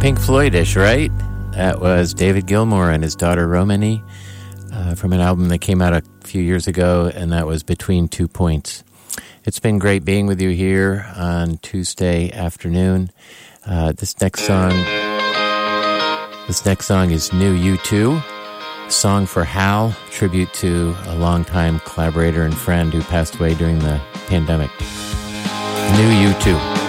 Pink Floyd-ish, right? That was David Gilmour and his daughter Romany from an album that came out a few years ago, and that was Between 2 Points. It's been great being with you here on Tuesday afternoon. This next song is New U2, Song for Hal, tribute to a longtime collaborator and friend who passed away during the pandemic. New U2.